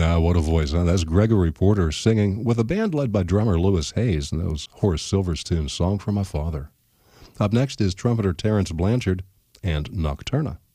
Ah, what a voice, huh? That's Gregory Porter singing with a band led by drummer Lewis Hayes and those Horace Silver's tune, Song for My Father. Up next is trumpeter Terrence Blanchard and Nocturna.